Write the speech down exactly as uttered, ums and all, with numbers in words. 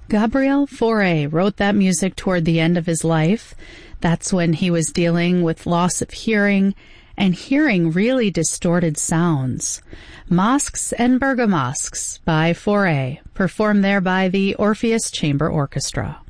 Gabriel Fauré wrote that music toward the end of his life. That's when he was dealing with loss of hearing and hearing really distorted sounds. Masques and Bergamasques by Fauré, performed there by the Orpheus Chamber Orchestra.